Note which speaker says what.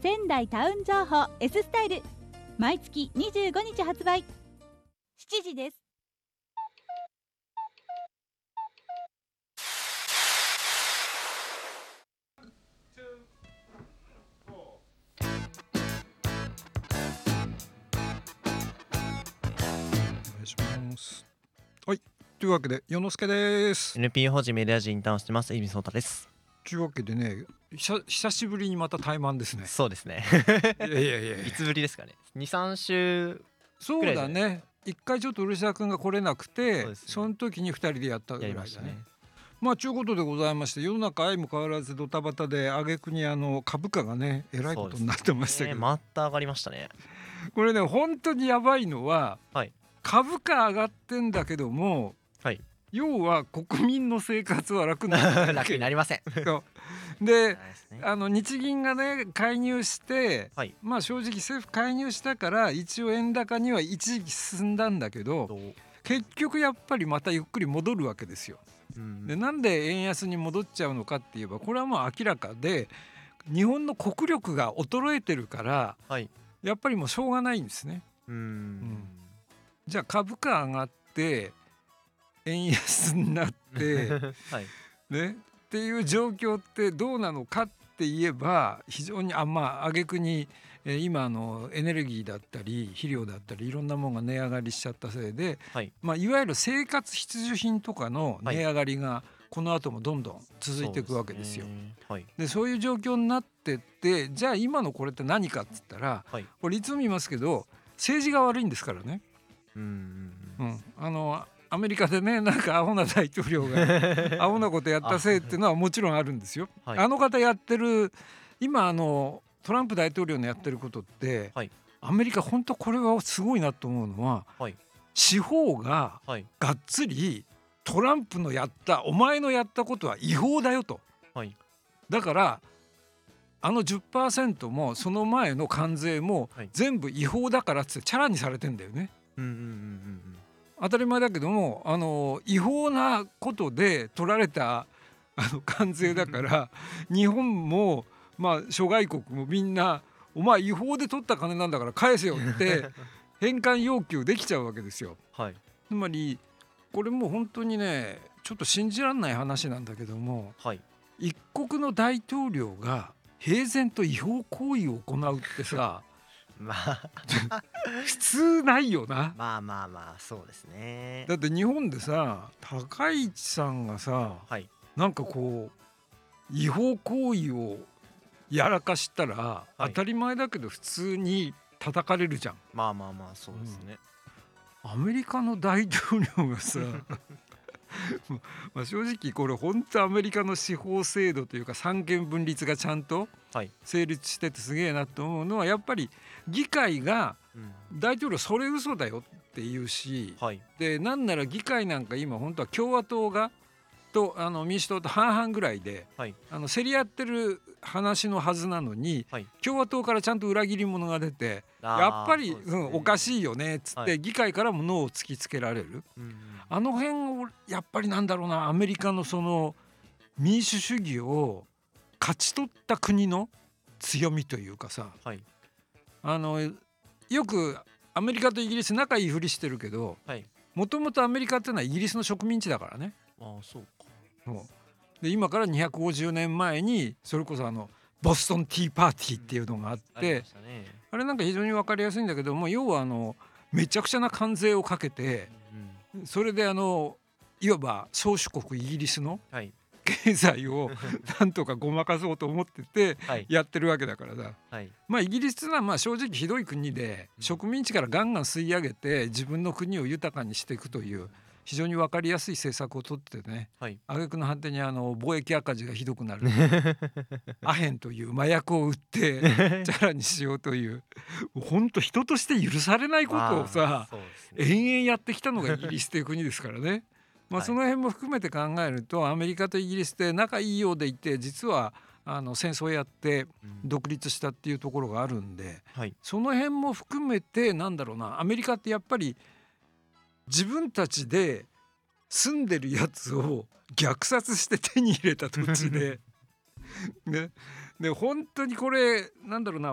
Speaker 1: 仙台タウン情報 S スタイル、毎月25日発売。7時です。
Speaker 2: お願いします。はい、というわけで与之助です。
Speaker 3: NPO 法人メディア人インターンしてます、海老壮太です。
Speaker 2: というわけでね、久しぶりにまた対マンですね。
Speaker 3: そうですね
Speaker 2: いやいやいや
Speaker 3: いつぶりですかね。 2,3 週
Speaker 2: そうだね。一回ちょっと漆田くんが来れなくて
Speaker 3: そうですね
Speaker 2: その時に2人でやったぐらいだね。
Speaker 3: やりましたね。
Speaker 2: まあということでございまして、世の中相も変わらずドタバタで、挙句に株価がねえらいことになってましたけど、
Speaker 3: また上がりましたね。
Speaker 2: これね本当にやばいのは、
Speaker 3: はい
Speaker 2: 株価上がってんだけども、
Speaker 3: はい、
Speaker 2: 要は国民の生活は楽になる
Speaker 3: 楽になりません
Speaker 2: そうで、
Speaker 3: ね、
Speaker 2: 日銀がね介入して、
Speaker 3: はい、
Speaker 2: まあ正直政府介入したから一応円高には一時期進んだんだけど、結局やっぱりまたゆっくり戻るわけですよ。でなんで円安に戻っちゃうのかって言えば、これはもう明らかで、日本の国力が衰えてるから、
Speaker 3: はい、
Speaker 2: やっぱりもうしょうがないんですね。じゃあ株価上がって円安になって、
Speaker 3: はい
Speaker 2: ね、っていう状況ってどうなのかって言えば、非常に挙句に今エネルギーだったり肥料だったりいろんなものが値上がりしちゃったせいで、
Speaker 3: はい
Speaker 2: いわゆる生活必需品とかの値上がりがこの後もどんどん続いていくわけですよ。そういう状況になってって、じゃあ今のこれって何かっつったら、これいつも言いますけど、政治が悪いんですからね。アメリカでね、なんかアホな大統領がアホなことやったせいっていうのはもちろんあるんですよ。あの方やってる今トランプ大統領のやってることって、アメリカ本当これはすごいなと思うのは、司法ががっつりトランプのやったお前のやったことは違法だよと、だから10% もその前の関税も全部違法だからってチャラにされてんだよね。当たり前だけども違法なことで取られた関税だから日本も諸外国もみんなお前違法で取った金なんだから返せよって返還要求できちゃうわけですよ。つまりこれもう本当にね、ちょっと信じられない話なんだけども、一国の大統領が平然と違法行為を行うってさ普通ないよな。
Speaker 3: そうですね。
Speaker 2: だって日本でさ、高市さんがさ、なんかこう違法行為をやらかしたら、当たり前だけど普通に叩かれるじゃん。
Speaker 3: そうですね。
Speaker 2: アメリカの大統領がさ正直これ本当アメリカの司法制度というか三権分立がちゃんと成立しててすげえなと思うのは、やっぱり議会が大統領それ嘘だよって言うし、でなんなら議会なんか今本当は共和党がと民主党と半々ぐらいで、競り合ってる話のはずなのに、共和党からちゃんと裏切り者が出て、やっぱり、おかしいよねっつって、議会からもノーを突きつけられる、あの辺をやっぱりなんだろうな、アメリカのその民主主義を勝ち取った国の強みというかさ、よくアメリカとイギリス仲いいふりしてるけど、もともとアメリカってのはイギリスの植民地だからね。で今から250年前にそれこそボストンティーパーティーっていうのがあって、あれなんか非常に分かりやすいんだけども、要はめちゃくちゃな関税をかけて、それでいわば宗主国イギリスの経済をなんとかごまかそうと思っててやってるわけだからさ、イギリスは正直ひどい国で、植民地からガンガン吸い上げて自分の国を豊かにしていくという非常に分かりやすい政策を取ってね、挙句の果てに貿易赤字がひどくなるアヘンという麻薬を売ってチャラにしようという本当人として許されないことをさ、延々やってきたのがイギリスという国ですからね。その辺も含めて考えると、アメリカとイギリスって仲いいようでいて、実は戦争やって独立したっていうところがあるんで、その辺も含めてなんだろうな、アメリカってやっぱり自分たちで住んでるやつを虐殺して手に入れた土地でね、で本当にこれなんだろうな、